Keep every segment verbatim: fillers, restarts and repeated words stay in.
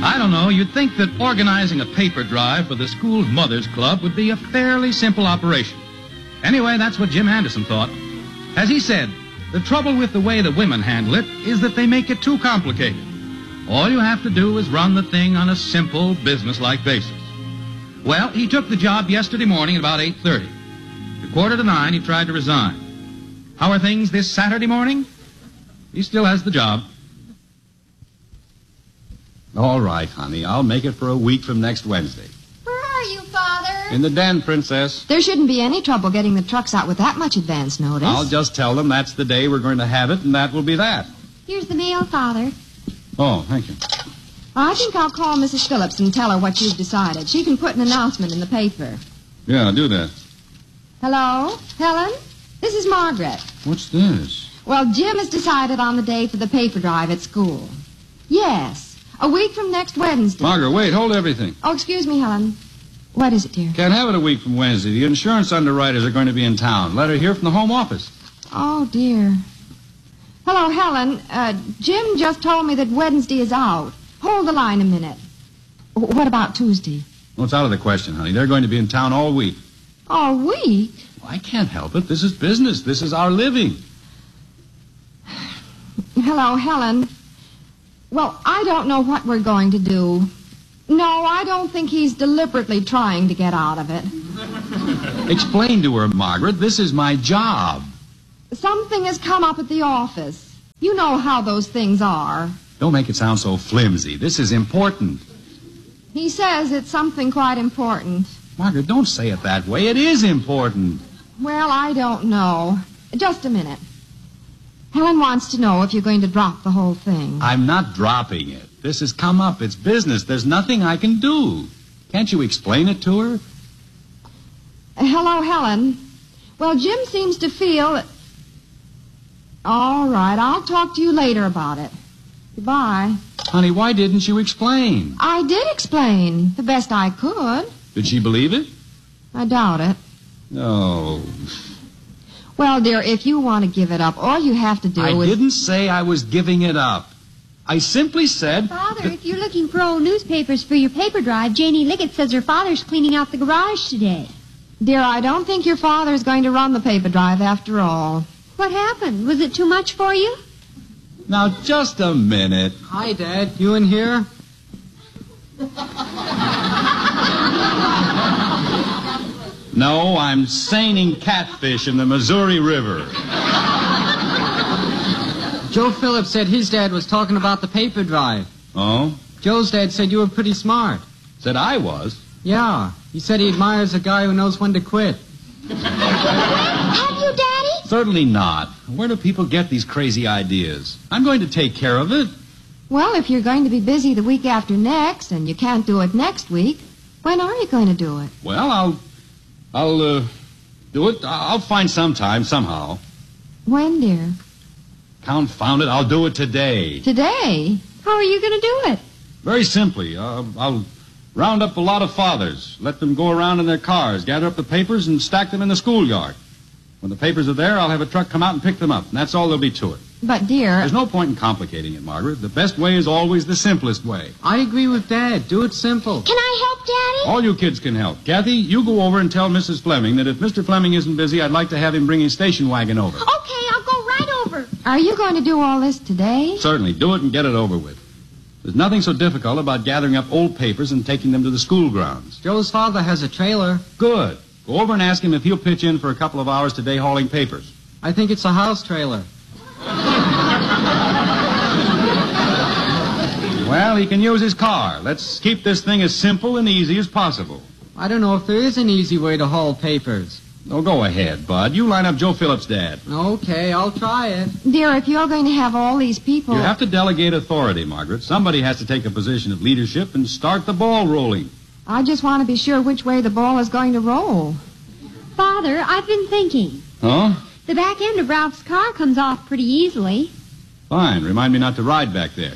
I don't know, you'd think that organizing a paper drive for the school mothers club would be a fairly simple operation. Anyway, that's what Jim Anderson thought. As he said, the trouble with the way the women handle it is that they make it too complicated. All you have to do is run the thing on a simple, business-like basis. Well, he took the job yesterday morning at about eight thirty. At quarter to nine, he tried to resign. How are things this Saturday morning? He still has the job. All right, honey. I'll make it for a week from next Wednesday. Where are you, Father? In the den, Princess. There shouldn't be any trouble getting the trucks out with that much advance notice. I'll just tell them that's the day we're going to have it, and that will be that. Here's the mail, Father. Oh, thank you. I think I'll call Missus Phillips and tell her what you've decided. She can put an announcement in the paper. Yeah, do that. Hello? Helen? This is Margaret. What's this? Well, Jim has decided on the day for the paper drive at school. Yes. A week from next Wednesday. Margaret, wait, hold everything. Oh, excuse me, Helen. What is it, dear? Can't have it a week from Wednesday. The insurance underwriters are going to be in town. Letter here from the home office. Oh, dear. Hello, Helen. Uh, Jim just told me that Wednesday is out. Hold the line a minute. W- What about Tuesday? Well, it's out of the question, honey. They're going to be in town all week. All week? Well, I can't help it. This is business. This is our living. Hello, Helen. Well, I don't know what we're going to do. No, I don't think he's deliberately trying to get out of it. Explain to her, Margaret. This is my job. Something has come up at the office. You know how those things are. Don't make it sound so flimsy. This is important. He says it's something quite important. Margaret, don't say it that way. It is important. Well, I don't know. Just a minute. Helen wants to know if you're going to drop the whole thing. I'm not dropping it. This has come up. It's business. There's nothing I can do. Can't you explain it to her? Hello, Helen. Well, Jim seems to feel that... All right, I'll talk to you later about it. Goodbye. Honey, why didn't you explain? I did explain, the best I could. Did she believe it? I doubt it. No. Well, dear, if you want to give it up, all you have to do I is... didn't say I was giving it up. I simply said... Father, if you're looking for old newspapers for your paper drive, Janie Liggett says her father's cleaning out the garage today. Dear, I don't think your father's going to run the paper drive after all. What happened? Was it too much for you? Now, just a minute. Hi, Dad. You in here? No, I'm seining catfish in the Missouri River. Joe Phillips said his dad was talking about the paper drive. Oh? Joe's dad said you were pretty smart. Said I was? Yeah. He said he admires a guy who knows when to quit. Have you, Daddy? Certainly not. Where do people get these crazy ideas? I'm going to take care of it. Well, if you're going to be busy the week after next, and you can't do it next week, when are you going to do it? Well, I'll... I'll, uh, do it. I'll find some time, somehow. When, dear? Confound it, I'll do it today. Today? How are you going to do it? Very simply. Uh, I'll round up a lot of fathers, let them go around in their cars, gather up the papers, and stack them in the schoolyard. When the papers are there, I'll have a truck come out and pick them up, and that's all there'll be to it. But, dear... There's no point in complicating it, Margaret. The best way is always the simplest way. I agree with Dad. Do it simple. Can I help, Daddy? All you kids can help. Kathy, you go over and tell Missus Fleming that if Mister Fleming isn't busy, I'd like to have him bring his station wagon over. Okay, I'll go right over. Are you going to do all this today? Certainly. Do it and get it over with. There's nothing so difficult about gathering up old papers and taking them to the school grounds. Joe's father has a trailer. Good. Go over and ask him if he'll pitch in for a couple of hours today hauling papers. I think it's a house trailer. Well, he can use his car. Let's keep this thing as simple and easy as possible. I don't know if there is an easy way to haul papers. Oh, go ahead, Bud. You line up Joe Phillips' dad. Okay, I'll try it. Dear, if you're going to have all these people... You have to delegate authority, Margaret. Somebody has to take a position of leadership and start the ball rolling. I just want to be sure which way the ball is going to roll. Father, I've been thinking. Huh? The back end of Ralph's car comes off pretty easily. Fine. Remind me not to ride back there.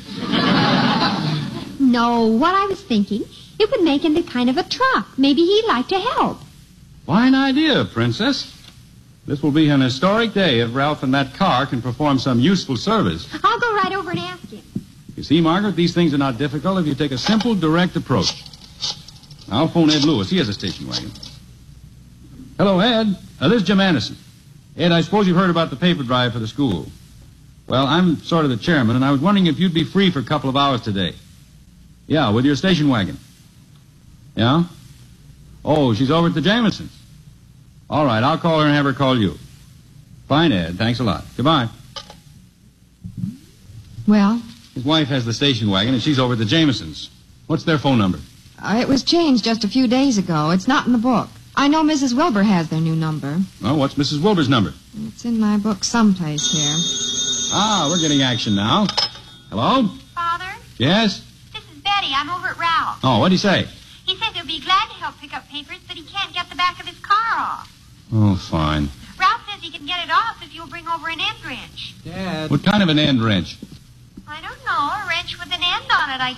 No, what I was thinking, it would make into kind of a truck. Maybe he'd like to help. Fine idea, Princess. This will be an historic day if Ralph and that car can perform some useful service. I'll go right over and ask him. You see, Margaret, these things are not difficult if you take a simple, direct approach. I'll phone Ed Lewis. He has a station wagon. Hello, Ed. Uh, this is Jim Anderson. Ed, I suppose you've heard about the paper drive for the school. Well, I'm sort of the chairman, and I was wondering if you'd be free for a couple of hours today. Yeah, with your station wagon. Yeah? Oh, she's over at the Jamesons. All right, I'll call her and have her call you. Fine, Ed. Thanks a lot. Goodbye. Well, His wife has the station wagon, and she's over at the Jamesons. What's their phone number? uh, it was changed just a few days ago. It's not in the book. I know Missus Wilbur has their new number. Oh, what's Missus Wilbur's number? It's in my book someplace here. Ah, we're getting action now. Hello? Father, Yes? this is Betty. I'm over at Ralph. Oh, what'd he say? He says he'll be glad to help pick up papers, but he can't get the back of his car off. Oh, fine. Ralph says he can get it off if you'll bring over an end wrench. Dad. What kind of an end wrench? I don't know, a wrench with an end on it,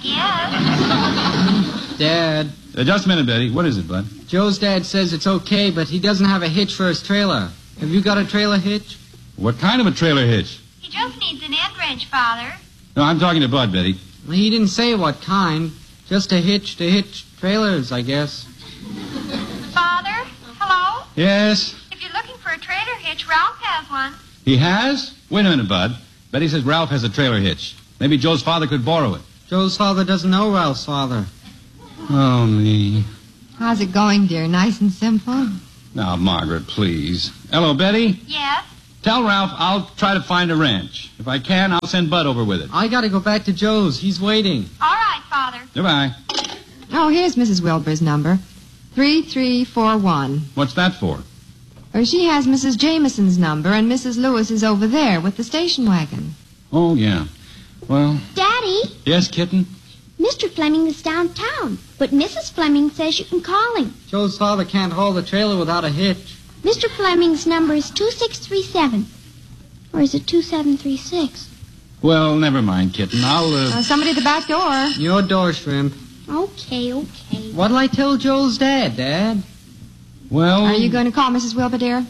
I guess. Dad. Uh, just a minute, Betty. What is it, bud? Joe's dad says it's okay, but he doesn't have a hitch for his trailer. Have you got a trailer hitch? What kind of a trailer hitch? He just needs an end wrench, Father. No, I'm talking to Bud, Betty. Well, he didn't say what kind. Just a hitch to hitch trailers, I guess. Father, hello? Yes? If you're looking for a trailer hitch, Ralph has one. He has? Wait a minute, Bud. Betty says Ralph has a trailer hitch. Maybe Joe's father could borrow it. Joe's father doesn't know Ralph's father. Oh, me. How's it going, dear? Nice and simple? Now, Margaret, please. Hello, Betty. Yes? Tell Ralph I'll try to find a wrench. If I can, I'll send Bud over with it. I gotta go back to Joe's. He's waiting. All right, Father. Goodbye. Oh, here's Missus Wilbur's number. three three four one. What's that for? Or she has Missus Jameson's number, and Missus Lewis is over there with the station wagon. Oh, yeah. Well, Daddy, yes, kitten? Mister Fleming is downtown, but Missus Fleming says you can call him. Joe's father can't haul the trailer without a hitch. Mister Fleming's number is two six three seven. Or is it two seven three six? Well, never mind, kitten. I'll, uh... Uh, somebody at the back door. Your door, Shrimp. Okay, okay. What'll I tell Joe's dad, Dad? Well... Are you going to call Missus Wilbur, dear?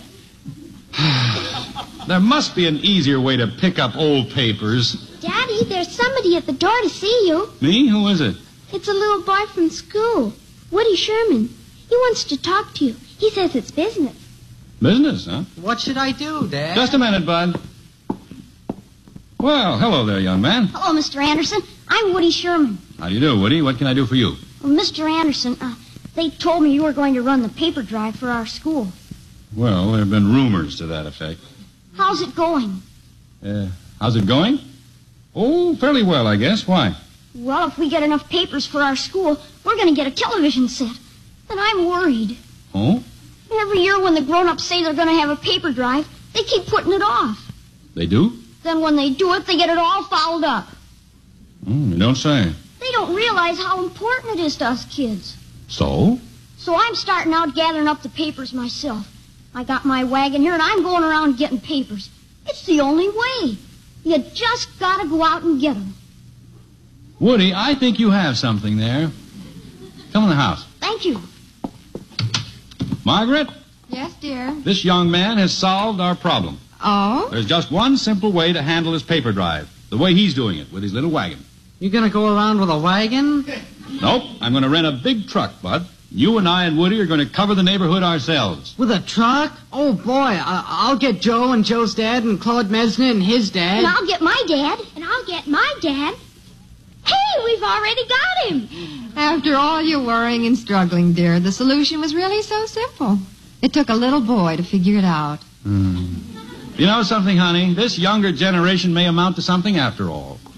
There must be an easier way to pick up old papers. Daddy, there's somebody at the door to see you. Me? Who is it? It's a little boy from school, Woody Sherman. He wants to talk to you. He says it's business. Business, huh? What should I do, Dad? Just a minute, Bud. Well, hello there, young man. Hello, Mister Anderson. I'm Woody Sherman. How do you do, Woody? What can I do for you? Well, Mister Anderson, uh, they told me you were going to run the paper drive for our school. Well, there have been rumors to that effect. How's it going? Uh, how's it going? Oh, fairly well, I guess. Why? Well, if we get enough papers for our school, we're going to get a television set. And I'm worried. Oh? Every year when the grown-ups say they're going to have a paper drive, they keep putting it off. They do? Then when they do it, they get it all fouled up. Mm, you don't say. They don't realize how important it is to us kids. So? So I'm starting out gathering up the papers myself. I got my wagon here, and I'm going around getting papers. It's the only way. You just got to go out and get them. Woody, I think you have something there. Come in the house. Thank you. Margaret, Yes, dear. this young man has solved our problem. Oh? There's just one simple way to handle his paper drive. The way he's doing it, with his little wagon. You gonna go around with a wagon? Nope, I'm going to rent a big truck, Bud. You and I and Woody are going to cover the neighborhood ourselves. With a truck? Oh, boy. I- I'll get Joe and Joe's dad and Claude Mesner and his dad. And I'll get my dad. And I'll get my dad. Hey, we've already got him. After all your worrying and struggling, dear, the solution was really so simple. It took a little boy to figure it out. You know something, honey? This younger generation may amount to something after all.